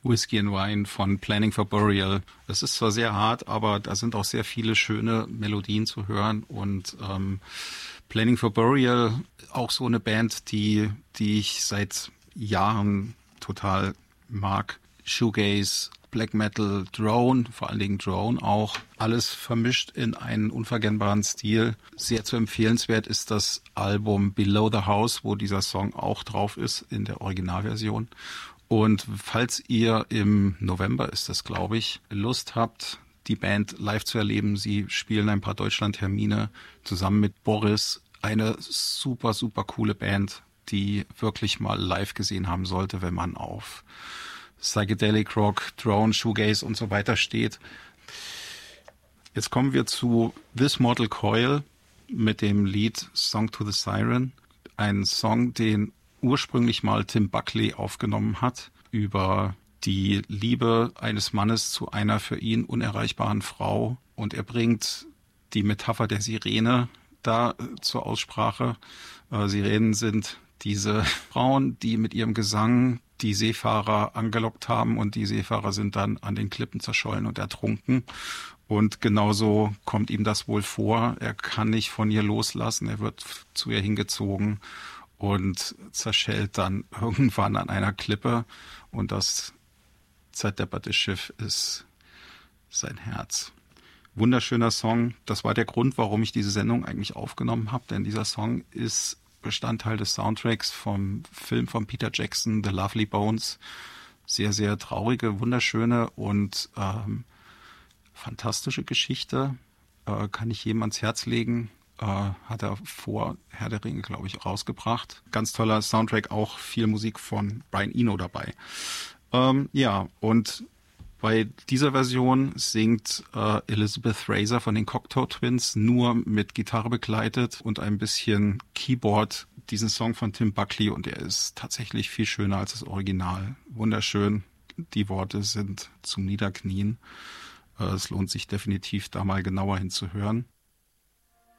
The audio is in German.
Whiskey and Wine von Planning for Burial. Es ist zwar sehr hart, aber da sind auch sehr viele schöne Melodien zu hören und Planning for Burial, auch so eine Band, die ich seit Jahren total mag. Shoegaze, Black Metal, Drone, vor allen Dingen Drone auch. Alles vermischt in einen unverkennbaren Stil. Sehr zu empfehlenswert ist das Album Below the House, wo dieser Song auch drauf ist in der Originalversion. Und falls ihr im November, ist das glaube ich, Lust habt, die Band live zu erleben, sie spielen ein paar Deutschland-Termine zusammen mit Boris. Eine super, super coole Band, die wirklich mal live gesehen haben sollte, wenn man auf Psychedelic Rock, Drone, Shoegaze und so weiter steht. Jetzt kommen wir zu This Mortal Coil mit dem Lied Song to the Siren. Ein Song, den ursprünglich mal Tim Buckley aufgenommen hat über die Liebe eines Mannes zu einer für ihn unerreichbaren Frau. Und er bringt die Metapher der Sirene da zur Aussprache. Sirenen sind diese Frauen, die mit ihrem Gesang die Seefahrer angelockt haben und die Seefahrer sind dann an den Klippen zerschollen und ertrunken. Und genauso kommt ihm das wohl vor. Er kann nicht von ihr loslassen, er wird zu ihr hingezogen und zerschellt dann irgendwann an einer Klippe und das zerdepperte Schiff ist sein Herz. Wunderschöner Song. Das war der Grund, warum ich diese Sendung eigentlich aufgenommen habe, denn dieser Song ist Bestandteil des Soundtracks vom Film von Peter Jackson, The Lovely Bones. Sehr, sehr traurige, wunderschöne und fantastische Geschichte. Kann ich jedem ans Herz legen. Hat er vor Herr der Ringe, glaube ich, rausgebracht. Ganz toller Soundtrack, auch viel Musik von Brian Eno dabei. Ja, und bei dieser Version singt Elizabeth Fraser von den Cocteau Twins nur mit Gitarre begleitet und ein bisschen Keyboard diesen Song von Tim Buckley und er ist tatsächlich viel schöner als das Original. Wunderschön. Die Worte sind zum Niederknien. Es lohnt sich definitiv, da mal genauer hinzuhören.